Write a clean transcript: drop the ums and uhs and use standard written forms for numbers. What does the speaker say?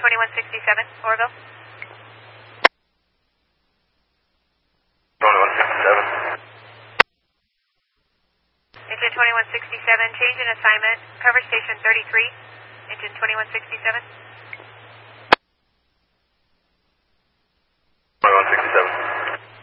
2167, Orville. 2167. Engine 2167, change in assignment, cover station 33, engine 2167.